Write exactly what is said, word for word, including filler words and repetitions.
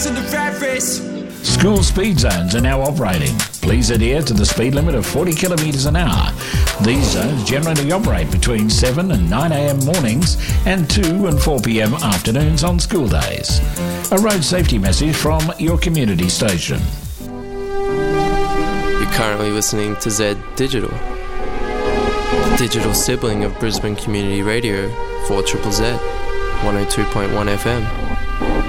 in the rat race. School speed zones are now operating. Please adhere to the speed limit of forty kilometres an hour. These zones generally operate between seven and nine a.m. mornings and two and four p.m. afternoons on school days. A road safety message from your community station. You're currently listening to Z Digital, the digital sibling of Brisbane Community Radio, four Z Z Z, one oh two point one F M.